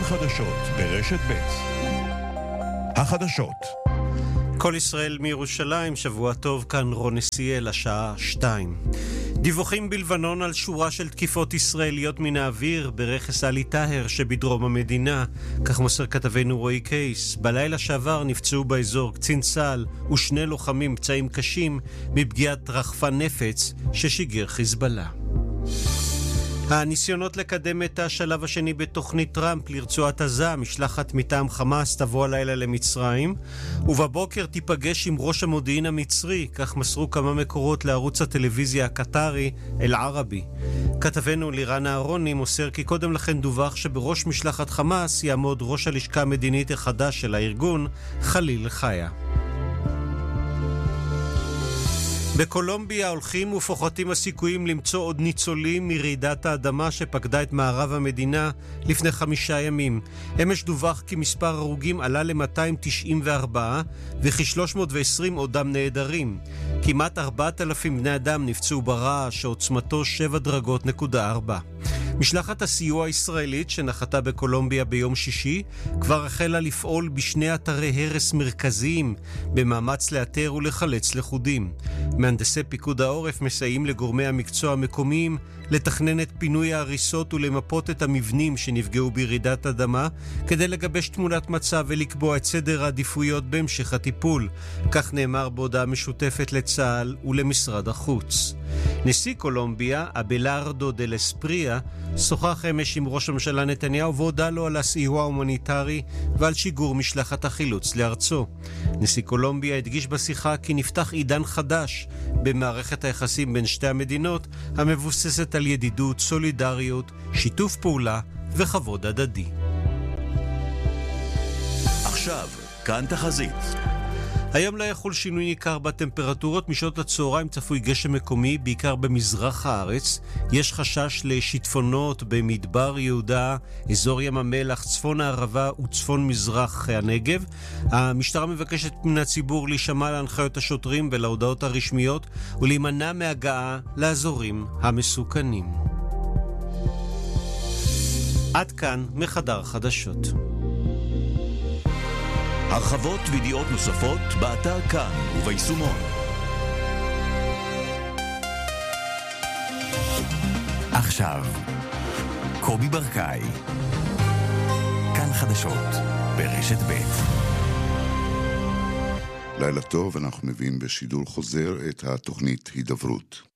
חדשות ברשת ב'. החדשות. כל ישראל מירושלים, שבוע טוב, כאן רון נסיאל, השעה 2. דיווחים בלבנון על שורה של תקיפות ישראליות מן האוויר ברכס עלי טאהר שבדרום המדינה, כך מוסר כתבנו רועי קייס. בלילה שעבר נפצעו באזור קצין צה"ל ושני לוחמים פצעים קשים מפגיעת רחפן נפץ ששיגר חיזבאללה. הניסיונות לקדם את השלב השני בתוכנית טראמפ לרצועת עזה, משלחת מטעם חמאס תבוא הלילה למצרים, ובבוקר תיפגש עם ראש המודיעין המצרי, כך מסרו כמה מקורות לערוץ הטלוויזיה הקטרי אל-ערבי. כתבנו לירן אהרוני מוסר כי קודם לכן דווח שבראש משלחת חמאס יעמוד ראש הלשכה המדינית החדש של הארגון, חליל חיה. בקולומביה הולכים ופוחתים הסיכויים למצוא עוד ניצולים מרעידת האדמה שפקדה את מערב המדינה לפני 5 ימים. אמש דווח כי מספר הרוגים עלה ל-294 וכ-320 עודם נעדרים. כמעט 4,000 בני אדם נפצעו ברעש שעוצמתו 7.4. משלחת הסיוע הישראלית שנחתה בקולומביה ביום שישי כבר החלה לפעול בשני אתרי הרס מרכזיים במאמץ לאתר ולחלץ לכודים. מהנדסי פיקוד העורף מסייעים לגורמי המקצוע המקומיים לתכנן את פינוי ההריסות ולמפות את המבנים שנפגעו ברעידת אדמה כדי לגבש תמונת מצב ולקבוע את סדר העדיפויות בהמשך הטיפול. כך נאמר בהודעה משותפת לצה"ל ולמשרד החוץ. נשיא קולומביה, אבלארדו דל אספריה, שוחח אמש עם ראש הממשלה נתניהו והודע לו על הסיוע ההומניטרי ועל שיגור משלחת החילוץ לארצו. נשיא קולומביה הדגיש בשיחה כי נפתח עידן חדש במערכת היחסים בין שתי המדינות, המבוססת על ידידות, סולידריות, שיתוף פעולה וכבוד הדדי. עכשיו, כאן תחזית. היום לא יחול שינוי ניכר בטמפרטורות. משעות הצהריים צפוי גשם מקומי, בעיקר במזרח הארץ. יש חשש לשיטפונות במדבר יהודה, אזור ים המלח, צפון הערבה וצפון מזרח הנגב. המשטרה מבקשת מן הציבור להישמע להנחיות השוטרים ולהודעות הרשמיות ולהימנע מהגעה לאזורים המסוכנים. עד כאן מחדר חדשות. הרחבות וידיעות נוספות באתר כאן וביישומון. עכשיו, קובי ברקאי. כאן חדשות ברשת ב'. לילה טוב, אנחנו מביאים בשידור חוזר את התוכנית הידברות.